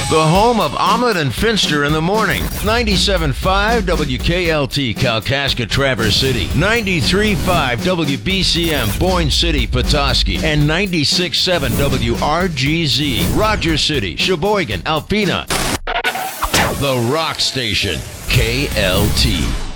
The home of Omelet and Finster in the morning. 97.5 WKLT Kalkaska Traverse City. 93.5 WBCM Boyne City Petoskey. And 96.7 WRGZ Rogers City, Sheboygan, Alpena. The Rock Station. KLT.